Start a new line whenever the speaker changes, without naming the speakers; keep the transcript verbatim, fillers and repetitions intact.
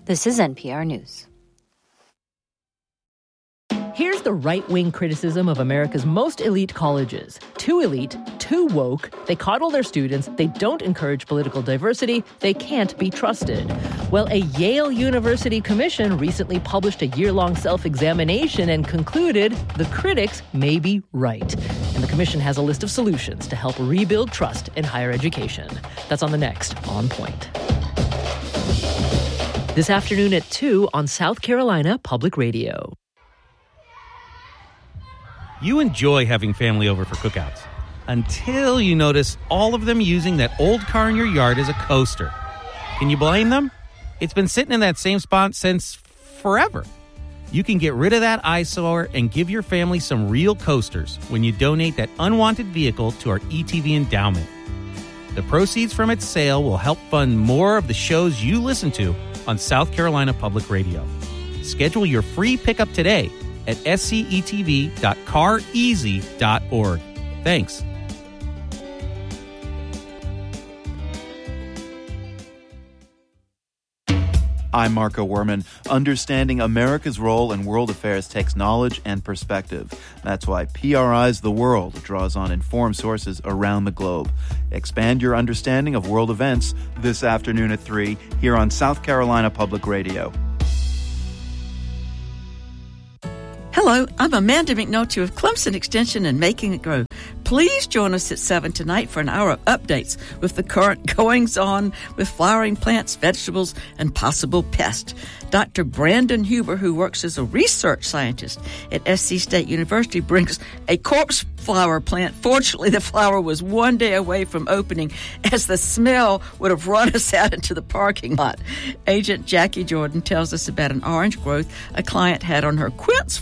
This is N P R News.
Here's the right-wing criticism of America's most elite colleges. Too elite, too woke, they coddle their students, they don't encourage political diversity, they can't be trusted. Well, a Yale University commission recently published a year-long self-examination and concluded the critics may be right. And the commission has a list of solutions to help rebuild trust in higher education. That's on the next On Point. This afternoon at two on South Carolina Public Radio.
You enjoy having family over for cookouts until you notice all of them using that old car in your yard as a coaster. Can you blame them? It's been sitting in that same spot since forever. You can get rid of that eyesore and give your family some real coasters when you donate that unwanted vehicle to our E T V endowment. The proceeds from its sale will help fund more of the shows you listen to on South Carolina Public Radio. Schedule your free pickup today at S C E T V dot car easy dot org. Thanks.
I'm Marco Werman. Understanding America's role in world affairs takes knowledge and perspective. That's why P R I's The World draws on informed sources around the globe. Expand your understanding of world events this afternoon at three here on South Carolina Public Radio.
Hello, I'm Amanda McNulty of Clemson Extension and Making It Grow. Please join us at seven tonight for an hour of updates with the current goings-on with flowering plants, vegetables, and possible pests. Doctor Brandon Huber, who works as a research scientist at S C State University, brings a corpse flower plant. Fortunately, the flower was one day away from opening, as the smell would have run us out into the parking lot. Agent Jackie Jordan tells us about an orange growth a client had on her quince